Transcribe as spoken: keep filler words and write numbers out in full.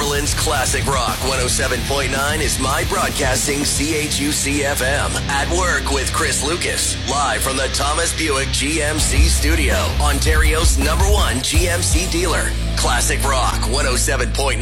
Cumberland's Classic Rock one oh seven point nine is My Broadcasting C H U C F M. At Work with Chris Lucas. Live from the Thomas Buick G M C studio. Ontario's number one G M C dealer. Classic Rock one oh seven point nine.